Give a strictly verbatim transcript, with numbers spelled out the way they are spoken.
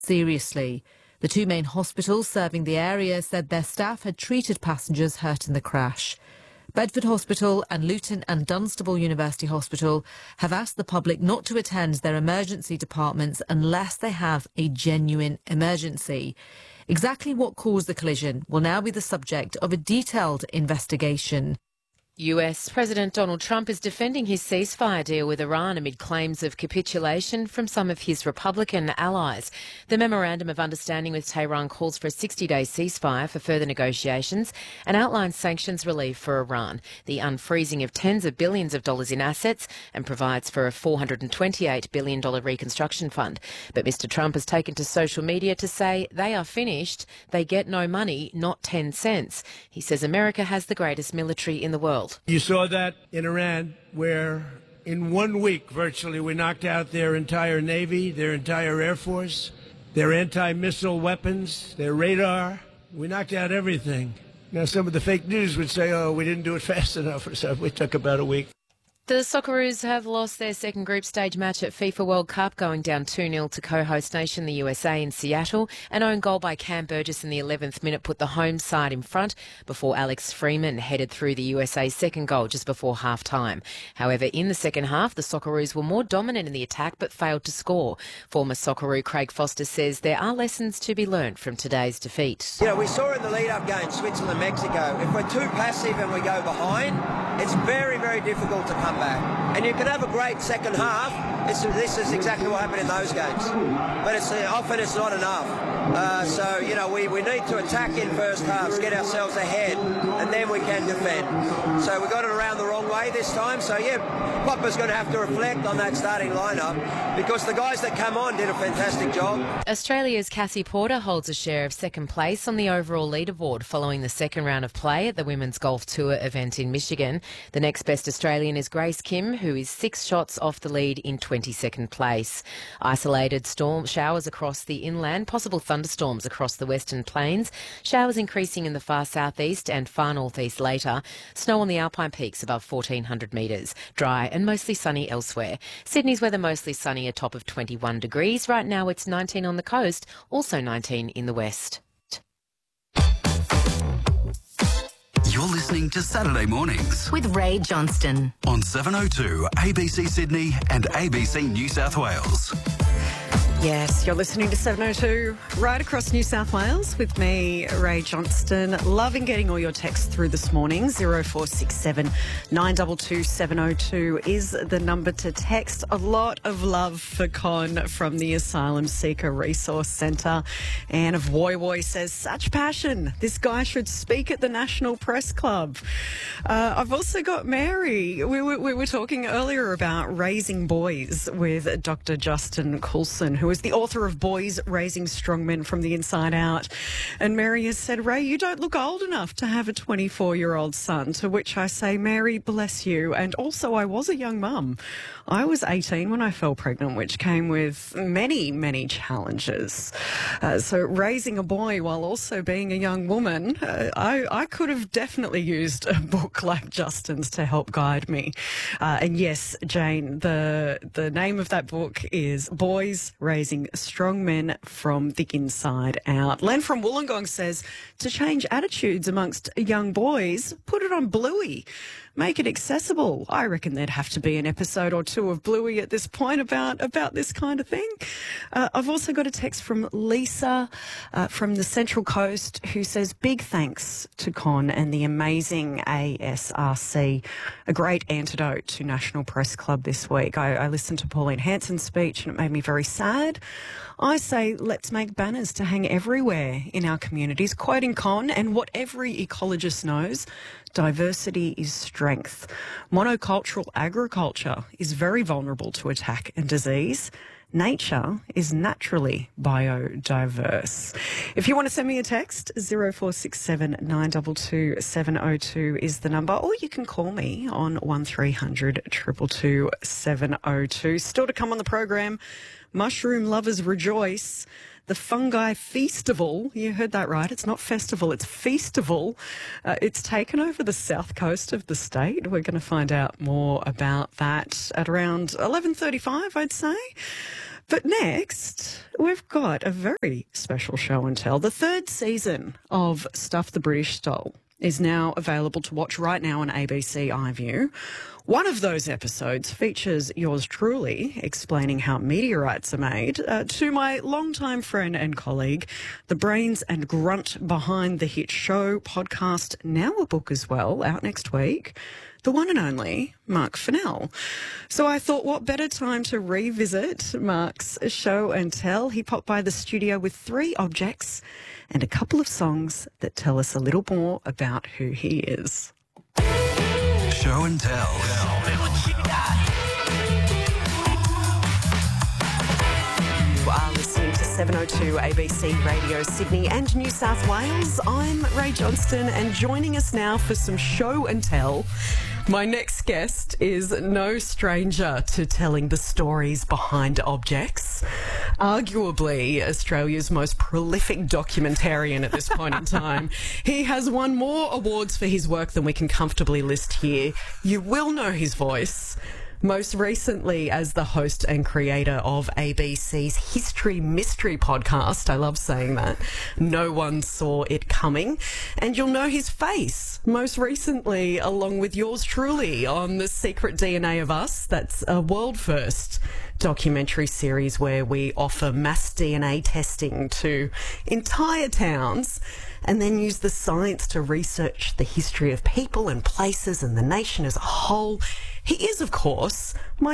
seriously. The two main hospitals serving the area said their staff had treated passengers hurt in the crash. Bedford Hospital and Luton and Dunstable University Hospital have asked the public not to attend their emergency departments unless they have a genuine emergency. Exactly what caused the collision will now be the subject of a detailed investigation. U S President Donald Trump is defending his ceasefire deal with Iran amid claims of capitulation from some of his Republican allies. The Memorandum of Understanding with Tehran calls for a sixty-day ceasefire for further negotiations and outlines sanctions relief for Iran, the unfreezing of tens of billions of dollars in assets, and provides for a four hundred twenty-eight billion dollars reconstruction fund. But Mister Trump has taken to social media to say they are finished, they get no money, not ten cents. He says America has the greatest military in the world. You saw that in Iran, where in one week, virtually, we knocked out their entire Navy, their entire Air Force, their anti-missile weapons, their radar. We knocked out everything. Now, some of the fake news would say, oh, we didn't do it fast enough or something. We took about a week. The Socceroos have lost their second group stage match at FIFA World Cup, going down two nil to co-host nation the U S A in Seattle. An own goal by Cam Burgess in the eleventh minute put the home side in front before Alex Freeman headed through the U S A's second goal just before half-time. However, in the second half, the Socceroos were more dominant in the attack but failed to score. Former Socceroo Craig Foster says there are lessons to be learnt from today's defeat. You know, we saw in the lead-up game, Switzerland-Mexico, if we're too passive and we go behind, it's very, very difficult to come back. And you can have a great second half. This, this is exactly what happened in those games. But it's uh, often it's not enough. Uh, so, you know, we, we need to attack in first halves, get ourselves ahead, and then we can defend. So we got it around the wrong way this time. So, yeah, Popper's going to have to reflect on that starting lineup because the guys that come on did a fantastic job. Australia's Cassie Porter holds a share of second place on the overall leaderboard following the second round of play at the Women's Golf Tour event in Michigan. The next best Australian is Grace Kim, who is six shots off the lead in twenty-second place. Isolated storm showers across the inland, possible thunderstorms across the western plains, showers increasing in the far southeast and far northeast later, snow on the Alpine peaks above fourteen hundred metres, dry and mostly sunny elsewhere. Sydney's weather mostly sunny, a top of twenty-one degrees. Right now it's nineteen on the coast, also nineteen in the west. You're listening to Saturday Mornings with Ray Johnston on seven oh two A B C Sydney and A B C New South Wales. Yes, you're listening to seven oh two right across New South Wales with me, Ray Johnston. Loving getting all your texts through this morning. zero four six seven nine two two seven oh two is the number to text. A lot of love for Con from the Asylum Seeker Resource Centre. Anne of Woy Woy says, such passion. This guy should speak at the National Press Club. Uh, I've also got Mary. We were, we were talking earlier about raising boys with Doctor Justin Coulson, who is the author of Boys Raising Strong Men from the Inside Out. And Mary has said, Ray, you don't look old enough to have a twenty-four-year-old son, to which I say, Mary, bless you. And also, I was a young mum. I was eighteen when I fell pregnant, which came with many, many challenges. Uh, so raising a boy while also being a young woman, uh, I, I could have definitely used a book like Justin's to help guide me. Uh, and yes, Jane, the, the name of that book is Boys Raising Strong Men from the Inside Out. Len from Wollongong says, to change attitudes amongst young boys, put it on Bluey. Make it accessible. I reckon there'd have to be an episode or two of Bluey at this point about, about this kind of thing. Uh, I've also got a text from Lisa uh, from the Central Coast who says, big thanks to Con and the amazing A S R C. A great antidote to National Press Club this week. I, I listened to Pauline Hanson's speech and it made me very sad. I say let's make banners to hang everywhere in our communities, quoting Con and what every ecologist knows, diversity is strength. Monocultural agriculture is very vulnerable to attack and disease. Nature is naturally biodiverse. If you want to send me a text, zero four six seven nine two two seven oh two is the number, or you can call me on one three hundred two two two seven oh two. Still to come on the program, mushroom lovers rejoice. the Fungi Feastival. You heard that right. It's not festival, it's Feastival. Uh, it's taken over the south coast of the state. We're going to find out more about that at around eleven thirty-five, I'd say. But next, we've got a very special show and tell. The third season of Stuff the British Stole is now available to watch right now on A B C iView. One of those episodes features yours truly explaining how meteorites are made uh, to my longtime friend and colleague, the brains and grunt behind the hit show, podcast, now a book as well, out next week, the one and only Mark Fennell. So I thought, what better time to revisit Mark's show and tell? He popped by the studio with three objects and a couple of songs that tell us a little more about who he is. Show and tell. You are listening to seven oh two A B C Radio Sydney and New South Wales. I'm Ray Johnston, and joining us now for some show and tell, my next guest is no stranger to telling the stories behind objects. Arguably Australia's most prolific documentarian at this point in time. He has won more awards for his work than we can comfortably list here. You will know his voice, most recently as the host and creator of A B C's History Mystery podcast. I love saying that. No one saw it coming. And you'll know his face, most recently along with yours truly on The Secret D N A of Us. That's a world first documentary series where we offer mass D N A testing to entire towns and then use the science to research the history of people and places and the nation as a whole. He is, of course, my